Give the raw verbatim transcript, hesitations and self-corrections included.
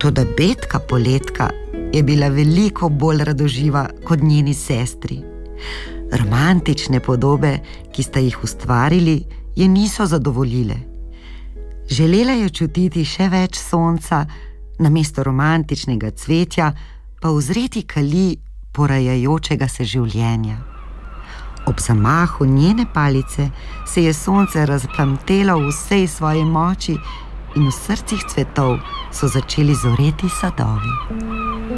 Toda Betka Poletka je bila veliko bolj radoživa kot njeni sestri. Romantične podobe, ki sta jih ustvarili, je niso zadovoljile. Želela je čutiti še več sonca, namesto romantičnega cvetja pa uzreti kali porajajočega se življenja. Ob zamahu njene palice se je sonce razplamtelo v vsej svoji moči in v srcih cvetov so začeli zoreti sadovi.